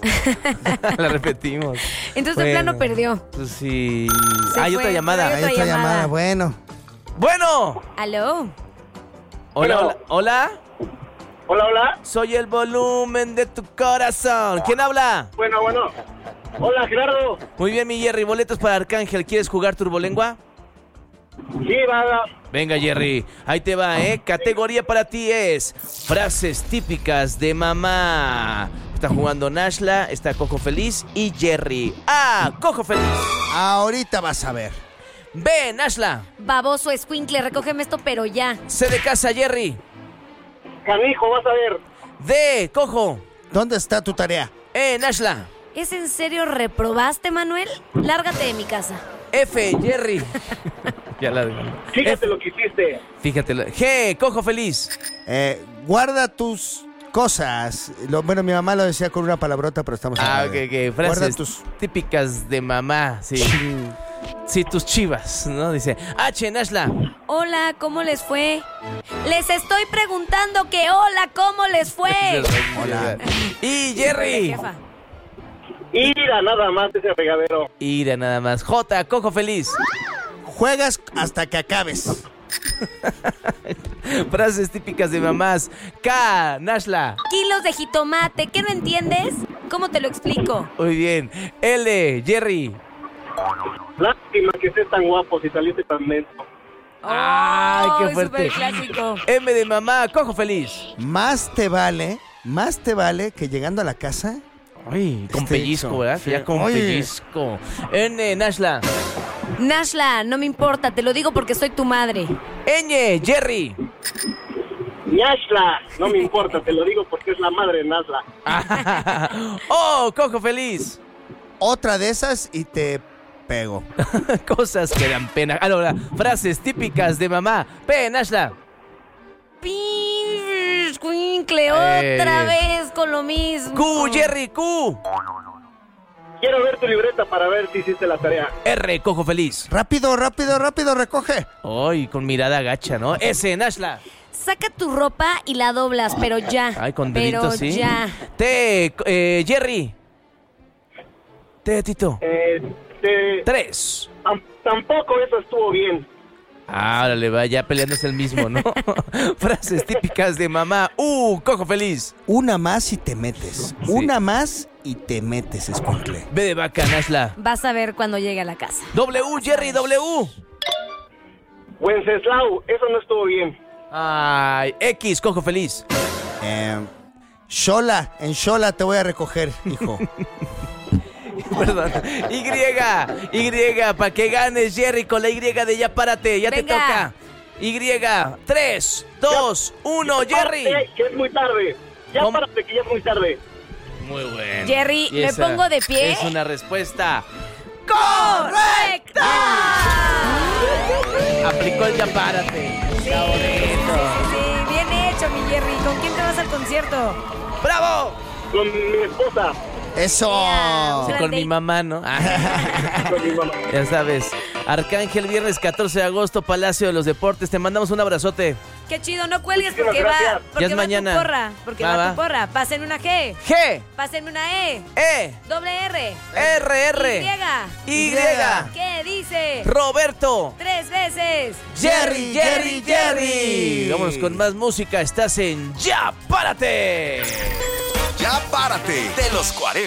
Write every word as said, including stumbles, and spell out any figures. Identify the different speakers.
Speaker 1: La repetimos.
Speaker 2: Entonces
Speaker 1: Bueno,
Speaker 2: de plano perdió.
Speaker 1: Pues sí.
Speaker 2: Se
Speaker 1: Hay
Speaker 2: fue,
Speaker 1: otra llamada.
Speaker 2: pero
Speaker 3: Ahí
Speaker 2: otra
Speaker 3: está
Speaker 2: llamada.
Speaker 3: llamada, bueno.
Speaker 1: Bueno.
Speaker 2: ¿Aló?
Speaker 1: Hola, hola. Hola.
Speaker 4: Hola, hola.
Speaker 1: Soy el volumen de tu corazón. ¿Quién habla?
Speaker 4: Bueno, bueno. Hola, Gerardo.
Speaker 1: Muy bien, mi Jerry. Boletos para Arcángel. ¿Quieres jugar Turbolengua?
Speaker 4: Sí, va.
Speaker 1: Venga, Jerry. Ahí te va, ¿eh? Categoría para ti es frases típicas de mamá. Está jugando Nashla, está Cojo Feliz y Jerry. ¡Ah! Cojo Feliz.
Speaker 3: Ahorita vas a ver.
Speaker 1: B, Nashla.
Speaker 2: Baboso escuincle, recógeme esto, pero ya.
Speaker 1: C de casa, Jerry.
Speaker 4: Canijo, vas a ver.
Speaker 1: D, Cojo.
Speaker 3: ¿Dónde está tu tarea?
Speaker 1: E, Nashla.
Speaker 2: ¿Es en serio reprobaste, Manuel? Lárgate de mi casa.
Speaker 1: F, Jerry. Ya la
Speaker 4: Fíjate
Speaker 1: F,
Speaker 4: lo que hiciste.
Speaker 1: Fíjate. lo- G, Cojo Feliz.
Speaker 3: Eh, guarda tus cosas. Lo, bueno, mi mamá lo decía con una palabrota, pero estamos
Speaker 1: Ah,
Speaker 3: al
Speaker 1: ok,
Speaker 3: aire.
Speaker 1: ok.
Speaker 3: Guarda
Speaker 1: Frases
Speaker 3: tus...
Speaker 1: típicas de mamá. Sí. Sí, tus chivas, ¿no? Dice H, Nashla.
Speaker 2: Hola, ¿cómo les fue? Les estoy preguntando que hola, ¿cómo les fue?
Speaker 3: Hola.
Speaker 1: Y Jerry.
Speaker 2: Jefa.
Speaker 4: Ira nada más ese regadero.
Speaker 1: Ira nada más. J, Cojo Feliz.
Speaker 3: Juegas hasta que acabes.
Speaker 1: Frases típicas de mamás. K, Nashla.
Speaker 2: Kilos de jitomate, ¿qué no entiendes? ¿Cómo te lo explico?
Speaker 1: Muy bien. L, Jerry.
Speaker 4: Lástima que estés tan guapo si saliste tan lento.
Speaker 1: Ay, qué
Speaker 2: Ay,
Speaker 1: fuerte.
Speaker 2: superclásico.
Speaker 1: M de mamá, Cojo Feliz.
Speaker 3: Más te vale, más te vale que llegando a la casa...
Speaker 1: Ay, con
Speaker 3: Este
Speaker 1: pellizco,
Speaker 3: hecho.
Speaker 1: ¿verdad?
Speaker 3: Sí.
Speaker 1: Ya con
Speaker 3: Oye.
Speaker 1: pellizco. N, Nashla.
Speaker 2: Nashla, no me importa, te lo digo porque soy tu madre.
Speaker 1: Ñ, Jerry.
Speaker 4: Nashla, no me importa, te lo digo porque es la madre de Nashla.
Speaker 1: Oh, Cojo Feliz.
Speaker 3: Otra de esas y te pego.
Speaker 1: Cosas que dan pena. Ah, no, la- frases típicas de mamá. P, Nashla.
Speaker 2: Pinche escuincle, otra
Speaker 1: Eh.
Speaker 2: vez con lo mismo.
Speaker 1: Q, Jerry, Q.
Speaker 4: Quiero ver tu libreta para ver si hiciste la tarea.
Speaker 1: R, Cojo Feliz.
Speaker 3: Rápido, rápido, rápido, recoge.
Speaker 1: Ay, con mirada gacha, ¿no? S, Nashla.
Speaker 2: Saca tu ropa y la doblas, pero ya.
Speaker 1: Ay, con
Speaker 2: pero
Speaker 1: deditos, sí.
Speaker 2: ya.
Speaker 1: T, eh, Jerry. T, Tito.
Speaker 4: Eh, te-
Speaker 1: Tres.
Speaker 4: tam- tampoco eso estuvo bien.
Speaker 1: Ah, órale, va, ya peleándose el mismo, ¿no? Frases típicas de mamá. Uh, Cojo Feliz.
Speaker 3: Una más y te metes.
Speaker 1: Sí.
Speaker 3: Una más y te metes, escuincle.
Speaker 1: B de vaca, Nashla.
Speaker 2: Vas a ver cuando llegue a la casa.
Speaker 1: W, Jerry, W.
Speaker 4: Wenceslau, eso no estuvo bien.
Speaker 1: Ay, X, Cojo Feliz.
Speaker 3: Eh, Shola, en Shola te voy a recoger, hijo.
Speaker 1: Perdón. Y, Y, para que ganes, Jerry, con la Y de ya párate, ya te
Speaker 2: Venga.
Speaker 1: toca. Y, tres, dos, uno, Jerry.
Speaker 4: Párate, que es muy tarde. Ya
Speaker 1: ¿Cómo?
Speaker 4: párate, que ya es muy tarde.
Speaker 1: Muy bueno.
Speaker 2: Jerry,
Speaker 1: Y
Speaker 2: me
Speaker 1: esa
Speaker 2: pongo de pie.
Speaker 1: Es una respuesta.
Speaker 2: ¡Correcto!
Speaker 1: Aplicó el ya párate.
Speaker 2: Sí, sí, sí, sí, bien hecho, mi Jerry. ¿Con quién te vas al concierto?
Speaker 1: ¡Bravo!
Speaker 4: Con mi esposa.
Speaker 3: Eso.
Speaker 2: Yeah.
Speaker 1: Sí, con mi mamá, ¿no?
Speaker 4: Con mi mamá.
Speaker 1: Ya sabes. Arcángel, viernes catorce de agosto, Palacio de los Deportes. Te mandamos un abrazote.
Speaker 2: Qué chido, no cuelgues
Speaker 4: Muchísimas
Speaker 2: porque va,
Speaker 4: gracias.
Speaker 2: porque
Speaker 1: Ya es
Speaker 2: va
Speaker 1: mañana.
Speaker 2: tu porra. Porque
Speaker 1: Va,
Speaker 2: va,
Speaker 1: va.
Speaker 2: tu porra. Pásenme una G,
Speaker 1: G,
Speaker 2: pásenme una E,
Speaker 1: E,
Speaker 2: doble R,
Speaker 1: R, R,
Speaker 2: Y.
Speaker 1: Y,
Speaker 2: ¿Qué dice?
Speaker 1: Roberto,
Speaker 2: Tres veces.
Speaker 1: Jerry, Jerry, Jerry. Vámonos con más música. Estás en Ya Párate.
Speaker 5: Ya párate de los cuarenta.